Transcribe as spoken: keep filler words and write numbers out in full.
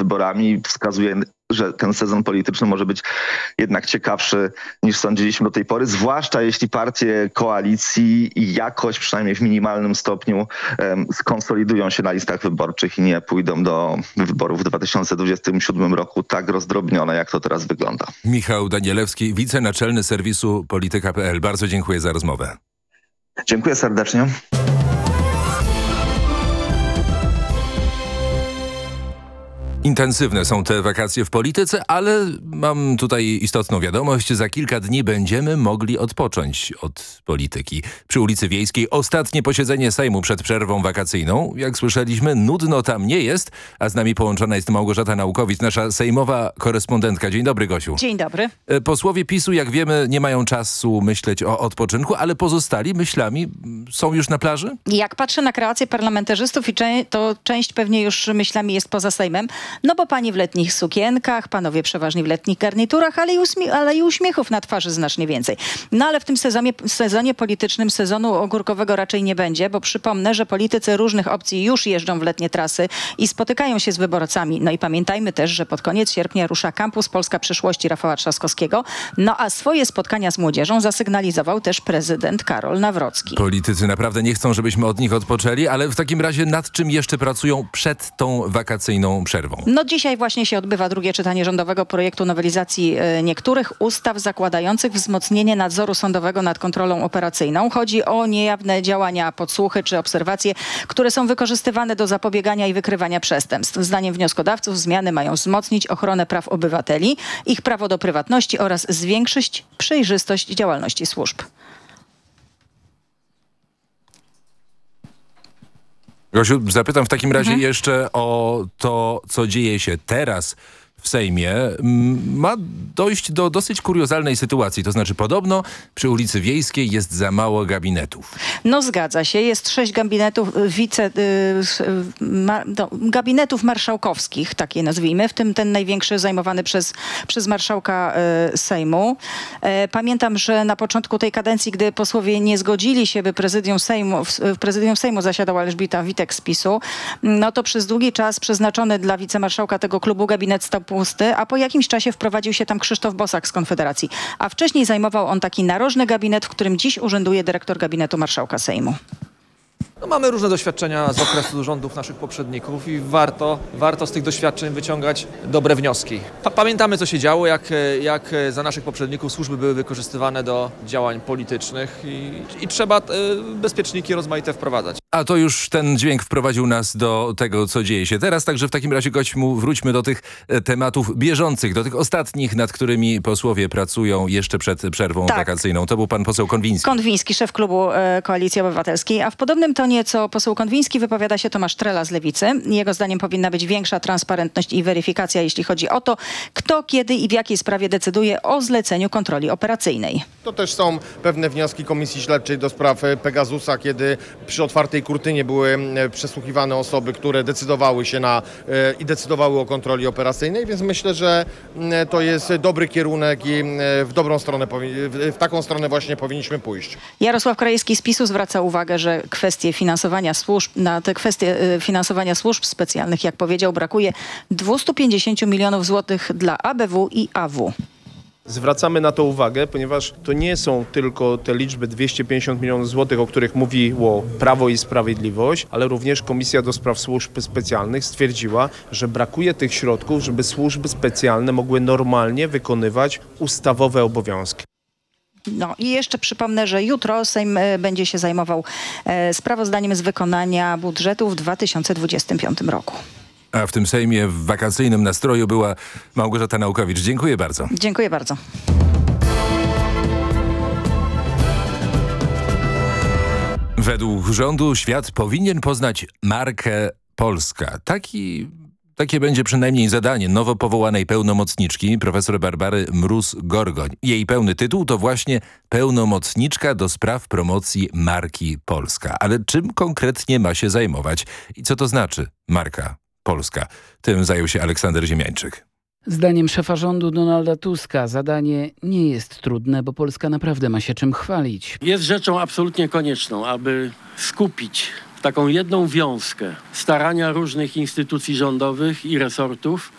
wyborami. Wskazuje, że ten sezon polityczny może być jednak ciekawszy niż sądziliśmy do tej pory, zwłaszcza jeśli partie koalicji jakoś, przynajmniej w minimalnym stopniu, um, skonsolidują się na listach wyborczych i nie pójdą do wyborów w dwa tysiące dwudziestym siódmym roku tak rozdrobnione, jak to teraz wygląda. Michał Danielewski, wicenaczelny serwisu polityka kropka p l. Bardzo dziękuję za rozmowę. Dziękuję serdecznie. Intensywne są te wakacje w polityce, ale mam tutaj istotną wiadomość. Za kilka dni będziemy mogli odpocząć od polityki. Przy ulicy Wiejskiej ostatnie posiedzenie Sejmu przed przerwą wakacyjną. Jak słyszeliśmy, nudno tam nie jest, a z nami połączona jest Małgorzata Naukowicz, nasza sejmowa korespondentka. Dzień dobry, Gosiu. Dzień dobry. Posłowie PiSu, jak wiemy, nie mają czasu myśleć o odpoczynku, ale pozostali myślami są już na plaży? Jak patrzę na kreację parlamentarzystów, i cze- to część pewnie już myślami jest poza Sejmem. No bo pani w letnich sukienkach, panowie przeważnie w letnich garniturach, ale i, uśmie- ale i uśmiechów na twarzy znacznie więcej. No ale w tym sezonie, sezonie politycznym sezonu ogórkowego raczej nie będzie, bo przypomnę, że politycy różnych opcji już jeżdżą w letnie trasy i spotykają się z wyborcami. No i pamiętajmy też, że pod koniec sierpnia rusza kampus Polska Przyszłości Rafała Trzaskowskiego. No a swoje spotkania z młodzieżą zasygnalizował też prezydent Karol Nawrocki. Politycy naprawdę nie chcą, żebyśmy od nich odpoczęli, ale w takim razie nad czym jeszcze pracują przed tą wakacyjną przerwą? No dzisiaj właśnie się odbywa drugie czytanie rządowego projektu nowelizacji y, niektórych ustaw zakładających wzmocnienie nadzoru sądowego nad kontrolą operacyjną. Chodzi o niejawne działania, podsłuchy czy obserwacje, które są wykorzystywane do zapobiegania i wykrywania przestępstw. Zdaniem wnioskodawców zmiany mają wzmocnić ochronę praw obywateli, ich prawo do prywatności oraz zwiększyć przejrzystość działalności służb. Gosiu, zapytam w takim razie Mhm. jeszcze o to, co dzieje się teraz w Sejmie. Ma dojść do dosyć kuriozalnej sytuacji. To znaczy podobno przy ulicy Wiejskiej jest za mało gabinetów. No zgadza się. Jest sześć gabinetów wice, y, ma, no, gabinetów marszałkowskich, takie nazwijmy, w tym ten największy zajmowany przez, przez marszałka y, Sejmu. E, pamiętam, że na początku tej kadencji, gdy posłowie nie zgodzili się, by prezydium Sejmu, w, w prezydium Sejmu zasiadała Elżbieta Witek z PiSu, no to przez długi czas przeznaczony dla wicemarszałka tego klubu gabinet stał pusty, a po jakimś czasie wprowadził się tam Krzysztof Bosak z Konfederacji. A wcześniej zajmował on taki narożny gabinet, w którym dziś urzęduje dyrektor gabinetu marszałka Sejmu. No, mamy różne doświadczenia z okresu rządów naszych poprzedników i warto, warto z tych doświadczeń wyciągać dobre wnioski. Pa- Pamiętamy, co się działo, jak, jak za naszych poprzedników służby były wykorzystywane do działań politycznych i, i trzeba e, bezpieczniki rozmaite wprowadzać. A to już ten dźwięk wprowadził nas do tego, co dzieje się teraz. Także w takim razie, Gośmu, wróćmy do tych e, tematów bieżących, do tych ostatnich, nad którymi posłowie pracują jeszcze przed przerwą Tak. wakacyjną. To był pan poseł Konwiński. Konwiński, szef klubu e, Koalicji Obywatelskiej, a w podobnym tonie co poseł Konwiński wypowiada się Tomasz Trela z Lewicy. Jego zdaniem powinna być większa transparentność i weryfikacja, jeśli chodzi o to, kto, kiedy i w jakiej sprawie decyduje o zleceniu kontroli operacyjnej. To też są pewne wnioski Komisji Śledczej do spraw Pegasusa, kiedy przy otwartej kurtynie były przesłuchiwane osoby, które decydowały się na i decydowały o kontroli operacyjnej, więc myślę, że to jest dobry kierunek i w dobrą stronę, w taką stronę właśnie powinniśmy pójść. Jarosław Krajewski z PiSu zwraca uwagę, że kwestie finansowania służb, na te kwestie finansowania służb specjalnych, jak powiedział, brakuje dwieście pięćdziesiąt milionów złotych dla A B W i A W. Zwracamy na to uwagę, ponieważ to nie są tylko te liczby dwieście pięćdziesiąt milionów złotych, o których mówiło Prawo i Sprawiedliwość, ale również Komisja do Spraw Służb Specjalnych stwierdziła, że brakuje tych środków, żeby służby specjalne mogły normalnie wykonywać ustawowe obowiązki. No i jeszcze przypomnę, że jutro Sejm e, będzie się zajmował e, sprawozdaniem z wykonania budżetu w dwa tysiące dwudziestym piątym roku. A w tym Sejmie w wakacyjnym nastroju była Małgorzata Naukowicz. Dziękuję bardzo. Dziękuję bardzo. Według rządu świat powinien poznać markę Polska. Taki... Takie będzie przynajmniej zadanie nowo powołanej pełnomocniczki profesor Barbary Mróz-Gorgoń. Jej pełny tytuł to właśnie pełnomocniczka do spraw promocji marki Polska. Ale czym konkretnie ma się zajmować i co to znaczy marka Polska? Tym zajął się Aleksander Ziemiańczyk. Zdaniem szefa rządu Donalda Tuska zadanie nie jest trudne, bo Polska naprawdę ma się czym chwalić. Jest rzeczą absolutnie konieczną, aby skupić w taką jedną wiązkę starania różnych instytucji rządowych i resortów